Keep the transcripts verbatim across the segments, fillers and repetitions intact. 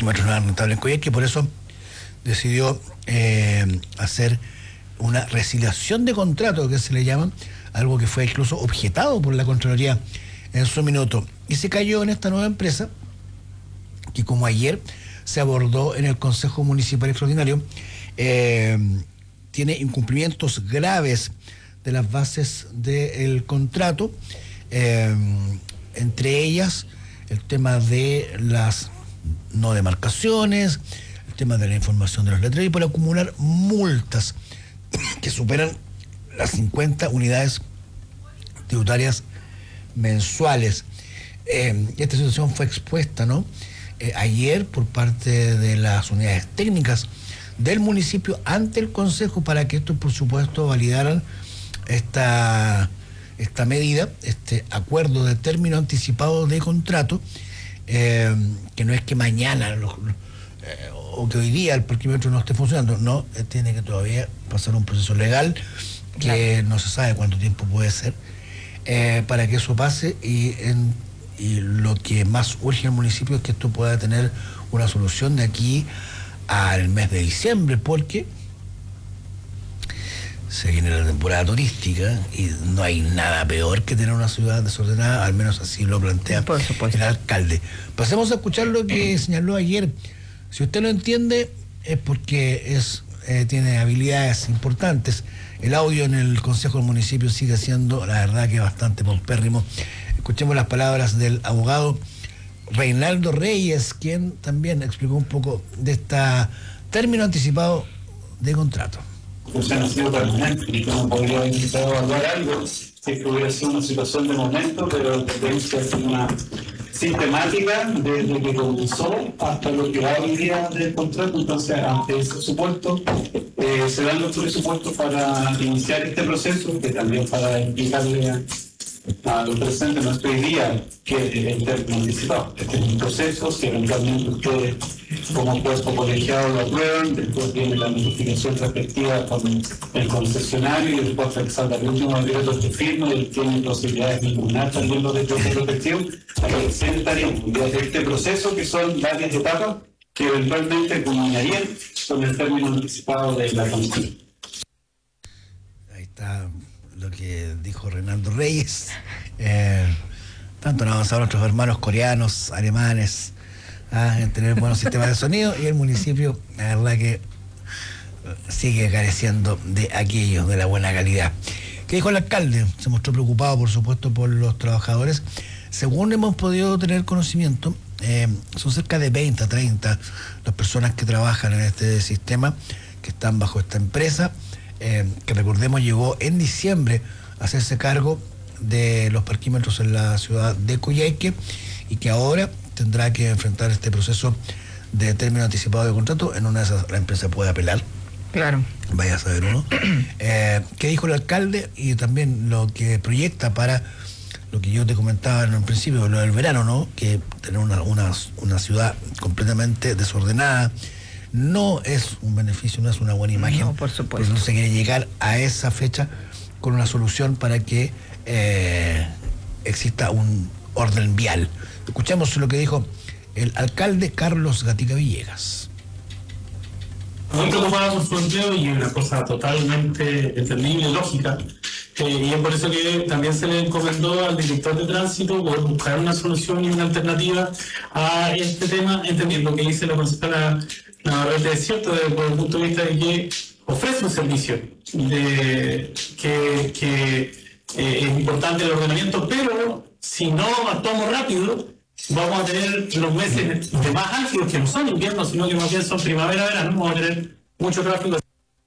parquímetros no eran rentables en Coyhaique, por eso decidió eh, hacer una resiliación de contrato, que se le llama, algo que fue incluso objetado por la Contraloría en su minuto. Y se cayó en esta nueva empresa, que como ayer se abordó en el Consejo Municipal Extraordinario, eh, tiene incumplimientos graves de las bases del contrato, eh, entre ellas el tema de las no demarcaciones, el tema de la información de los letreros, y por acumular multas que superan las cincuenta unidades tributarias mensuales. Eh, esta situación fue expuesta, ¿no? Eh, ayer por parte de las unidades técnicas del municipio ante el Consejo para que estos, por supuesto, validaran esta, esta medida, este acuerdo de término anticipado de contrato, eh, que no es que mañana los, los, eh, o que hoy día el parquímetro no esté funcionando, no, eh, tiene que todavía pasar un proceso legal que claro, no se sabe cuánto tiempo puede ser, eh, para que eso pase, y, en, y lo que más urge al municipio es que esto pueda tener una solución de aquí al mes de diciembre, porque se viene la temporada turística y no hay nada peor que tener una ciudad desordenada, al menos así lo plantea por supuesto el alcalde. Pasemos a escuchar lo que señaló ayer. Si usted lo entiende es porque es eh, tiene habilidades importantes. El audio en el Consejo del Municipio sigue siendo, la verdad, que bastante paupérrimo. Escuchemos las palabras del abogado Reinaldo Reyes, quien también explicó un poco de este término anticipado de contrato. Pues han sido permanentes y no podría haber intentado evaluar algo si es que hubiera sido una situación de momento, pero la tendencia es una sistemática desde que comenzó hasta lo que va hoy día del contrato. Entonces, ante ese supuesto, eh, se dan los presupuestos para iniciar este proceso, que también para explicarle a a los presentes no estoy día que el término anticipado. Este es un proceso, si eventualmente ustedes como cuerpo colegiado lo aprueban, después viene la notificación respectiva con el concesionario y después se exalta el último decreto que firma y tiene posibilidades de impugnar también los decretos de protección. Recién estaríamos desde este proceso, que son varias etapas que eventualmente culminarían con el término anticipado de la comisión. Ahí está lo que dijo Reinaldo Reyes. Eh, tanto han avanzado nuestros hermanos coreanos, alemanes, ah, en tener buenos sistemas de sonido, y el municipio, la verdad, que sigue careciendo de aquello, de la buena calidad. ¿Qué dijo el alcalde? Se mostró preocupado, por supuesto, por los trabajadores. Según hemos podido tener conocimiento, eh, son cerca de veinte, treinta las personas que trabajan en este sistema, que están bajo esta empresa, Eh, que recordemos llegó en diciembre a hacerse cargo de los parquímetros en la ciudad de Coyhaique, y que ahora tendrá que enfrentar este proceso de término anticipado de contrato. En una de esas la empresa puede apelar. Claro. Vaya a saber uno. Eh, ¿Qué dijo el alcalde? Y también lo que proyecta para lo que yo te comentaba en un principio, lo del verano, ¿no? Que tener una, una, una ciudad completamente desordenada no es un beneficio, no es una buena imagen. No, por supuesto. Pero no se quiere llegar a esa fecha con una solución para que eh, exista un orden vial. Escuchemos lo que dijo el alcalde Carlos Gatica Villegas. Muy preocupado por su empleo, y una cosa totalmente entendible y lógica. Eh, y es por eso que también se le encomendó al director de tránsito poder buscar una solución y una alternativa a este tema, entendiendo que dice la concejala Navarrete, es cierto, desde el punto de vista de que ofrece un servicio de, que, que eh, es importante el ordenamiento, pero si no actuamos rápido, vamos a tener los meses de más álgidos, que no son invierno, sino que más bien son primavera-verano, vamos a tener mucho tráfico.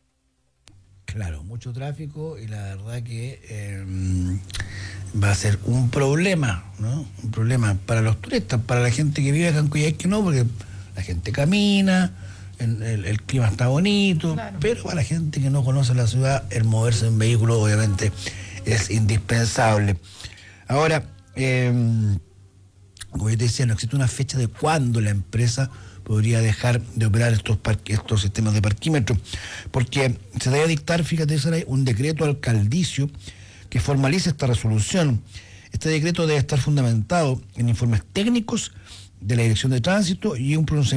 Claro, mucho tráfico, y la verdad que eh, va a ser un problema, ¿no? Un problema para los turistas, para la gente que vive acá en Coyhaique no, porque la gente camina, el, el, el clima está bonito, claro, pero para la gente que no conoce la ciudad, el moverse en vehículo obviamente es indispensable. Ahora, eh, como yo te decía, no existe una fecha de cuándo la empresa podría dejar de operar estos parque, estos sistemas de parquímetros, porque se debe dictar, fíjate, Saray, un decreto alcaldicio que formalice esta resolución. Este decreto debe estar fundamentado en informes técnicos de la Dirección de Tránsito y un pronunciamiento